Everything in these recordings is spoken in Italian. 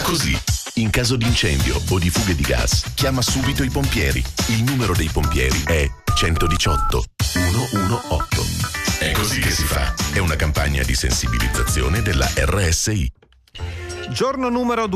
così. In caso di incendio o di fughe di gas, chiama subito i pompieri. Il numero dei pompieri è 118 118. È così che si fa. È una campagna di sensibilizzazione della RSI. Giorno numero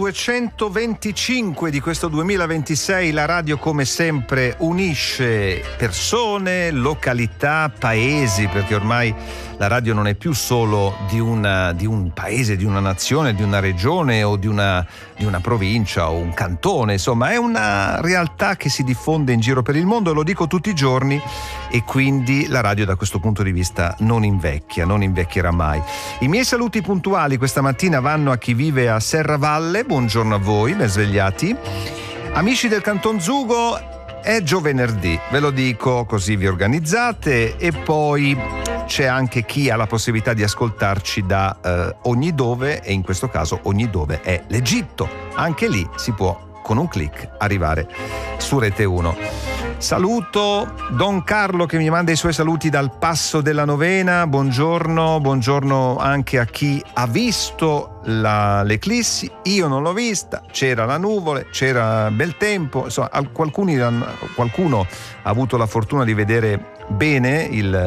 225 di questo 2026. La radio, come sempre, unisce persone, località, paesi, perché ormai la radio non è più solo di un paese, di una nazione, di una regione o di una provincia o un cantone. Insomma, è una realtà che si diffonde in giro per il mondo, lo dico tutti i giorni, e quindi la radio da questo punto di vista non invecchierà mai. I miei saluti puntuali questa mattina vanno a chi vive a Serravalle. Buongiorno a voi, ben svegliati. Amici del Canton Zugo, è giovedì, ve lo dico così vi organizzate. E poi c'è anche chi ha la possibilità di ascoltarci da ogni dove, e in questo caso ogni dove è l'Egitto. Anche lì si può con un click arrivare su Rete 1. Saluto Don Carlo che mi manda i suoi saluti dal Passo della Novena. Buongiorno anche a chi ha visto l'eclissi. Io non l'ho vista, c'era la nuvole, c'era bel tempo, insomma qualcuno ha avuto la fortuna di vedere bene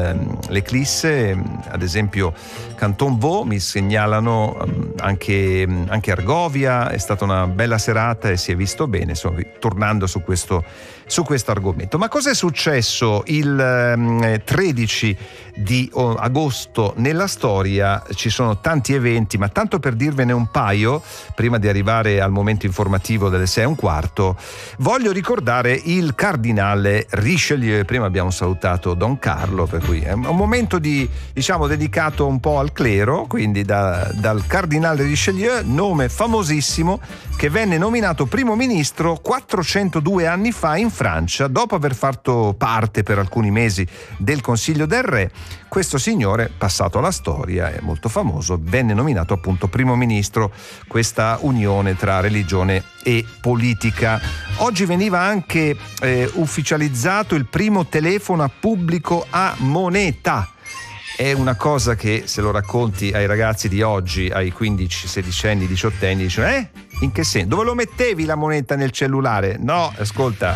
l'eclisse, ad esempio Canton Vaud, mi segnalano anche Argovia. È stata una bella serata e si è visto bene, insomma, tornando su questo argomento. Ma cosa è successo il 13 di agosto nella storia? Ci sono tanti eventi, ma tanto per dirvene un paio, prima di arrivare al momento informativo delle 6:15, voglio ricordare il cardinale Richelieu. Prima abbiamo salutato Don Carlo, per cui è un momento dedicato un po' al clero, quindi dal cardinale Richelieu, nome famosissimo, che venne nominato primo ministro 402 anni fa in Francia, dopo aver fatto parte per alcuni mesi del Consiglio del Re. Questo signore, passato alla storia, è molto famoso, venne nominato appunto primo ministro, questa unione tra religione e politica. Oggi veniva anche ufficializzato il primo telefono a pubblico a moneta. È una cosa che, se lo racconti ai ragazzi di oggi, ai 15, 16 anni, 18 anni, dicono in che senso? Dove lo mettevi la moneta nel cellulare? No, ascolta,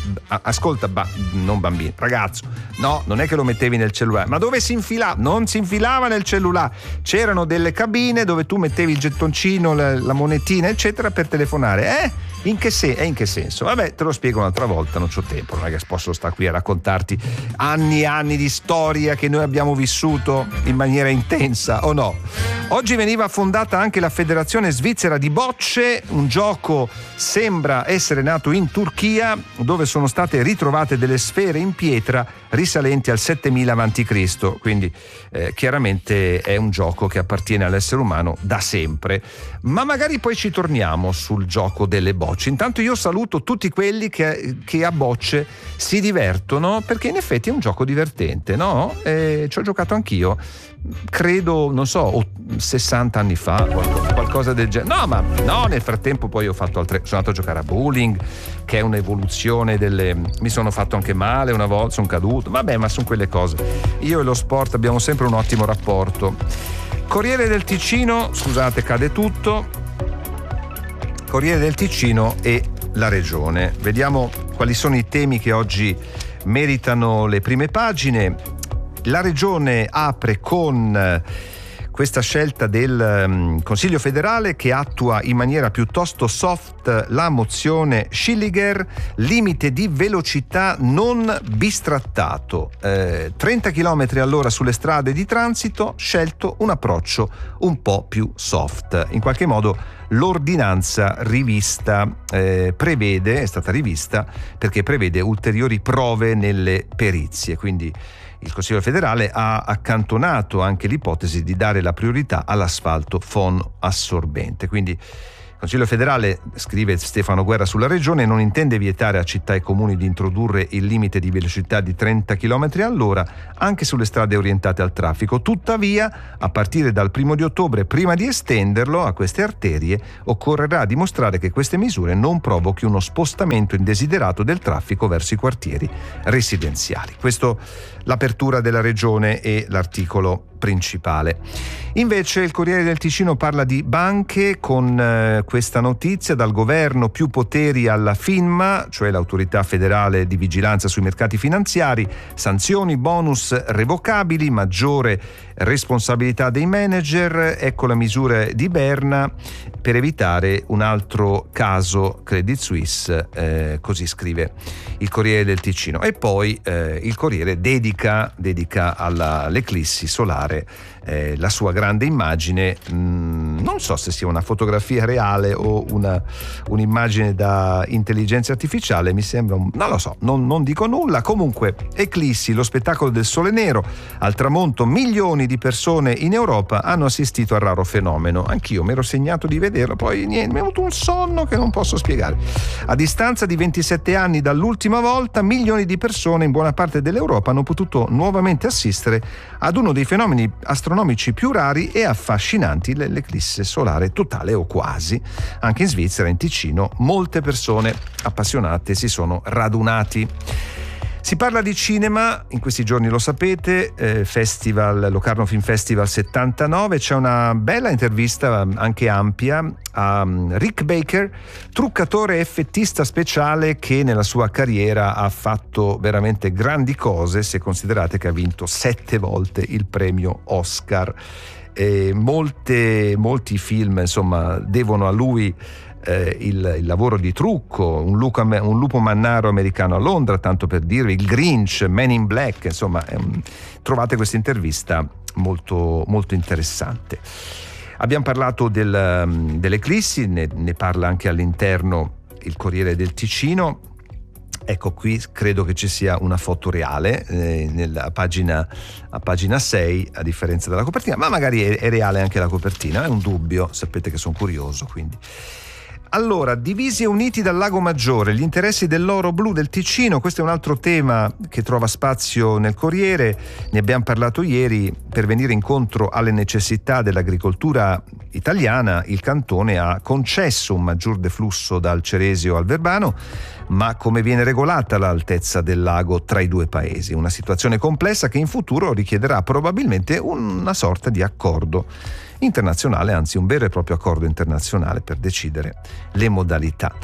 non bambino, ragazzo, no, non è che lo mettevi nel cellulare, ma dove si infilava? Non si infilava nel cellulare, c'erano delle cabine dove tu mettevi il gettoncino, la monetina, eccetera, per telefonare. In che senso? Vabbè, te lo spiego un'altra volta, non c'ho tempo, non è che posso stare qui a raccontarti anni e anni di storia che noi abbiamo vissuto in maniera intensa, o no? Oggi veniva fondata anche la Federazione Svizzera di Bocce, un gioco sembra essere nato in Turchia, dove sono state ritrovate delle sfere in pietra risalenti al 7000 a.C., quindi chiaramente è un gioco che appartiene all'essere umano da sempre, ma magari poi ci torniamo sul gioco delle bocce. Intanto io saluto tutti quelli che a bocce si divertono, perché in effetti è un gioco divertente, no? Ci ho giocato anch'io, credo, non so, 60 anni fa, qualcosa del genere. No, nel frattempo poi sono andato a giocare a bowling, che è un'evoluzione mi sono fatto anche male una volta, sono caduto, vabbè, ma sono quelle cose. Io e lo sport abbiamo sempre un ottimo rapporto. Corriere del Ticino, scusate, cade tutto. Corriere del Ticino e la regione. Vediamo quali sono i temi che oggi meritano le prime pagine. La regione apre con questa scelta del Consiglio federale, che attua in maniera piuttosto soft la mozione Schilliger, limite di velocità non bistrattato, 30 km all'ora sulle strade di transito, scelto un approccio un po' più soft. In qualche modo l'ordinanza rivista è stata rivista perché prevede ulteriori prove nelle perizie, quindi il Consiglio federale ha accantonato anche l'ipotesi di dare la priorità all'asfalto fonoassorbente. Quindi il Consiglio federale, scrive Stefano Guerra sulla regione, non intende vietare a città e comuni di introdurre il limite di velocità di 30 km all'ora anche sulle strade orientate al traffico. Tuttavia, a partire dal 1 di ottobre, prima di estenderlo a queste arterie, occorrerà dimostrare che queste misure non provochi uno spostamento indesiderato del traffico verso i quartieri residenziali. Questo l'apertura della regione e l'articolo principale. Invece il Corriere del Ticino parla di banche con questa notizia: dal governo più poteri alla FINMA, cioè l'autorità federale di vigilanza sui mercati finanziari, sanzioni, bonus revocabili, maggiore responsabilità dei manager, ecco la misura di Berna per evitare un altro caso Credit Suisse, così scrive il Corriere del Ticino. E poi il Corriere dedica all'eclissi solare la sua grande immagine, non so se sia una fotografia reale o un'immagine da intelligenza artificiale, mi sembra, non lo so, non dico nulla. Comunque, eclissi, lo spettacolo del sole nero, al tramonto milioni di persone in Europa hanno assistito al raro fenomeno. Anch'io mi ero segnato di vederlo, poi niente, mi è venuto un sonno che non posso spiegare. A distanza di 27 anni dall'ultima volta, milioni di persone in buona parte dell'Europa hanno potuto nuovamente assistere ad uno dei fenomeni astronomici più rari e affascinanti, l'eclisse solare totale o quasi. Anche in Svizzera, in Ticino, molte persone appassionate si sono radunati. Si parla di cinema, in questi giorni lo sapete, Locarno Film Festival 79, c'è una bella intervista anche ampia a Rick Baker, truccatore e effettista speciale che nella sua carriera ha fatto veramente grandi cose, se considerate che ha vinto 7 volte il premio Oscar. Molti film, insomma, devono a lui il lavoro di trucco, un lupo mannaro americano a Londra, tanto per dirvi, il Grinch, Men in Black, insomma, trovate questa intervista molto, molto interessante. Abbiamo parlato dell'eclissi, ne parla anche all'interno il Corriere del Ticino. Ecco, qui credo che ci sia una foto reale a pagina 6, a differenza della copertina, ma magari è reale anche la copertina, è un dubbio, sapete che sono curioso, quindi. Allora, divisi e uniti dal Lago Maggiore, gli interessi dell'oro blu del Ticino, questo è un altro tema che trova spazio nel Corriere, ne abbiamo parlato ieri. Per venire incontro alle necessità dell'agricoltura italiana, il Cantone ha concesso un maggior deflusso dal Ceresio al Verbano, ma come viene regolata l'altezza del lago tra i due paesi? Una situazione complessa che in futuro richiederà probabilmente una sorta di accordo internazionale, anzi un vero e proprio accordo internazionale per decidere le modalità.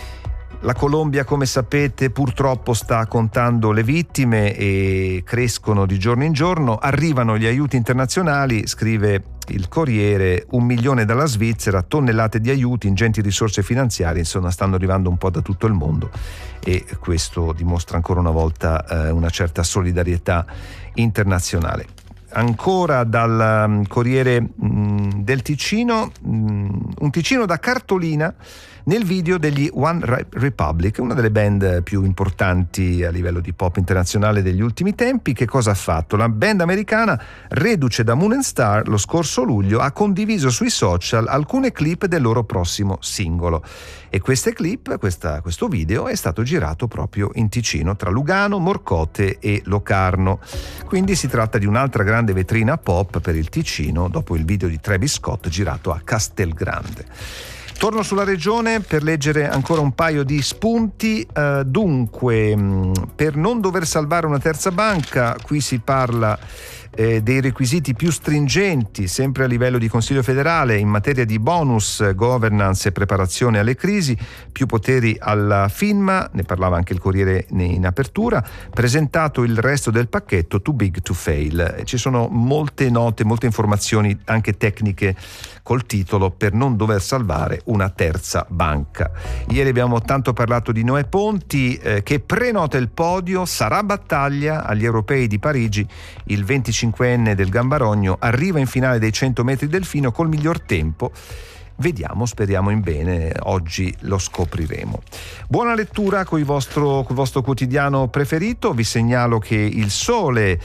La Colombia, come sapete, purtroppo sta contando le vittime e crescono di giorno in giorno. Arrivano gli aiuti internazionali, scrive il Corriere, 1 milione dalla Svizzera, tonnellate di aiuti, ingenti risorse finanziarie, insomma stanno arrivando un po' da tutto il mondo e questo dimostra ancora una volta una certa solidarietà internazionale. Ancora dal Corriere del Ticino, un Ticino da cartolina nel video degli One Republic, una delle band più importanti a livello di pop internazionale degli ultimi tempi. Che cosa ha fatto? La band americana, reduce da Moon & Star lo scorso luglio, ha condiviso sui social alcune clip del loro prossimo singolo. E queste clip, questo video è stato girato proprio in Ticino, tra Lugano, Morcote e Locarno. Quindi si tratta di un'altra grande vetrina pop per il Ticino, dopo il video di Travis Scott girato a Castelgrande. Torno sulla regione per leggere ancora un paio di spunti. Dunque, per non dover salvare una terza banca, qui si parla dei requisiti più stringenti, sempre a livello di Consiglio federale, in materia di bonus, governance e preparazione alle crisi, più poteri alla FINMA, ne parlava anche il Corriere in apertura, presentato il resto del pacchetto Too Big to Fail. Ci sono molte note, molte informazioni anche tecniche col titolo Per non dover salvare una terza banca. Ieri abbiamo tanto parlato di Noè Ponti che prenota il podio, sarà battaglia agli europei di Parigi. Il 25enne del Gambarogno arriva in finale dei 100 metri delfino col miglior tempo. Vediamo, speriamo in bene, oggi lo scopriremo. Buona lettura con il vostro quotidiano preferito. Vi segnalo che il sole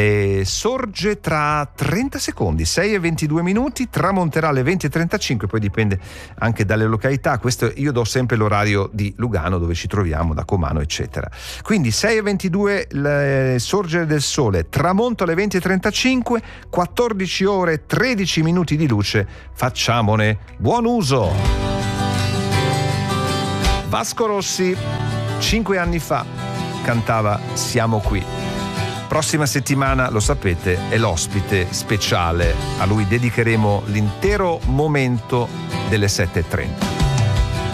sorge tra 30 secondi, 6 e 22 minuti, tramonterà alle 20 e 35, poi dipende anche dalle località. Questo io do sempre l'orario di Lugano, dove ci troviamo, da Comano eccetera. Quindi 6 e 22 il sorgere del sole, tramonto alle 20 e 35, 14 ore 13 minuti di luce, facciamone buon uso. Vasco Rossi 5 anni fa cantava Siamo qui. Prossima settimana, lo sapete, è l'ospite speciale. A lui dedicheremo l'intero momento delle 7:30.